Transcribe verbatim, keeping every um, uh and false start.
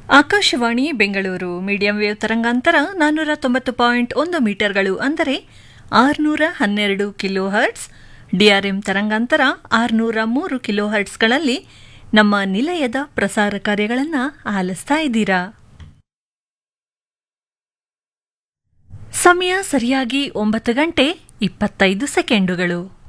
Akashvani Bengaluru medium wave ತರಂಗಾಂತರ ನಾನ್ನೂರ ತೊಂಬತ್ತು ಪಾಯಿಂಟ್ ಒಂದು ಮೀಟರ್ಗಳು ಅಂದರೆ ಆರುನೂರ ಹನ್ನೆರಡು ಕಿಲೋ ಹರ್ಟ್ಸ್, ಡಿಆರ್ಎಂ ತರಂಗಾಂತರ ಆರುನೂರ ಮೂರು ಕಿಲೋ ಹರ್ಟ್ಸ್ಗಳಲ್ಲಿ ನಮ್ಮ ನಿಲಯದ ಪ್ರಸಾರ ಕಾರ್ಯಗಳನ್ನು ಆಲಿಸ್ತಾ ಇದ್ದೀರಾ. ಸಮಯ ಸರಿಯಾಗಿ ಒಂಬತ್ತು ಗಂಟೆ ಇಪ್ಪತ್ತೈದು ಸೆಕೆಂಡುಗಳು.